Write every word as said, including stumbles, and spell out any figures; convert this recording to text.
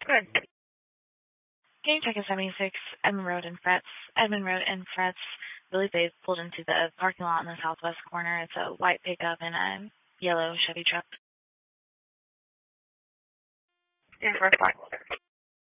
Good. Can you check a seventy-six Edmond Road in Frets? Edmond Road in Frets. I believe they pulled into the parking lot in the southwest corner. It's a white pickup and a yellow Chevy truck. And for five.